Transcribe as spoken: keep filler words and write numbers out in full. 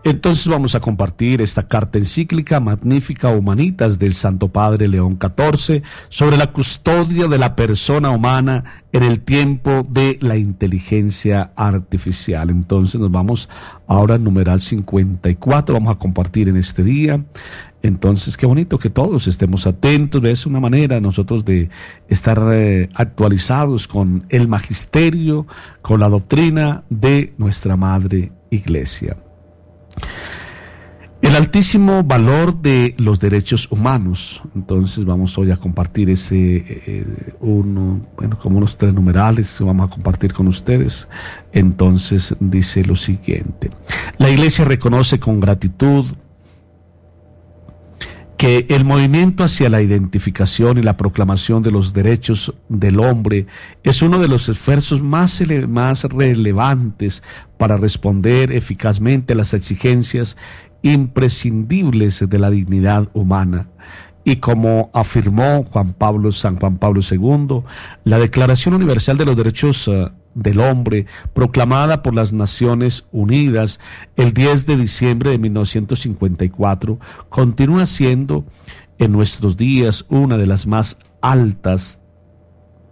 Entonces vamos a compartir esta carta encíclica Magnificat Humanitas del Santo Padre León catorce sobre la custodia de la persona humana en el tiempo de la inteligencia artificial. Entonces nos vamos ahora al numeral cincuenta y cuatro, vamos a compartir en este día. Entonces, qué bonito que todos estemos atentos. Es una manera nosotros de estar eh, actualizados con el magisterio, con la doctrina de nuestra Madre Iglesia. El altísimo valor de los derechos humanos. Entonces vamos hoy a compartir ese eh, uno, bueno, como unos tres numerales, vamos a compartir con ustedes. Entonces dice lo siguiente: la Iglesia reconoce con gratitud que el movimiento hacia la identificación y la proclamación de los derechos del hombre es uno de los esfuerzos más, ele- más relevantes para responder eficazmente a las exigencias imprescindibles de la dignidad humana. Y como afirmó Juan Pablo, San Juan Pablo segundo, la Declaración Universal de los Derechos uh, del Hombre, proclamada por las Naciones Unidas el diez de diciembre de mil novecientos cincuenta y cuatro, continúa siendo en nuestros días una de las más altas